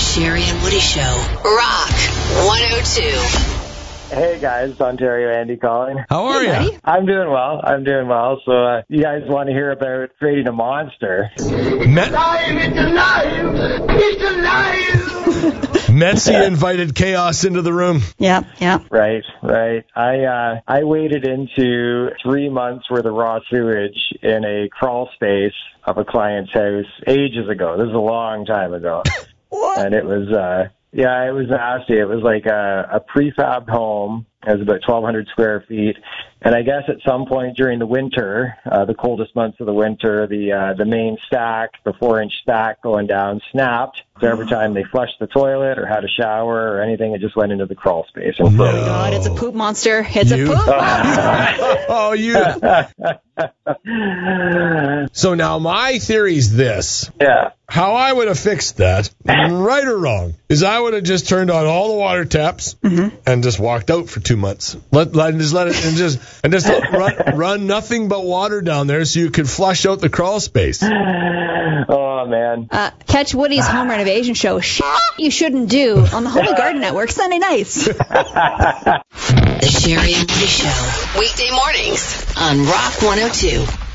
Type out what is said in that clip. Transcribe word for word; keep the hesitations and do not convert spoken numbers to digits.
Sherry and Woody Show. Rock one oh two. Hey guys, Ontario Andy calling. How are Hey, you? buddy. I'm doing well. I'm doing well. So uh, you guys want to hear about creating a monster? Met- Alive! It's alive! It's alive! Metzi invited chaos into the room. Yeah, yeah. Right, right. I uh, I waded into three months worth of raw sewage in a crawl space of a client's house ages ago. This is a long time ago. What? And it was, uh, yeah, it was nasty. It was like a, a prefab home. It was about twelve hundred square feet. And I guess at some point during the winter, uh, the coldest months of the winter, the uh, the main stack, the four-inch stack going down, snapped. So every time they flushed the toilet or had a shower or anything, it just went into the crawl space and froze. No. God, it's a poop monster. It's You- a poop monster. Oh, you. So now my theory's this. Yeah. How I would have fixed that, right or wrong, is I would have just turned on all the water taps and just walked out for two months. Let, let just let it and just and just run, run nothing but water down there so you could flush out the crawl space. Oh, man. Uh, catch Woody's home renovation show, Shit You Shouldn't Do, on the Holy Garden Network, Sunday nights. The Sherry and Woody Show. Weekday mornings on Rock one oh two.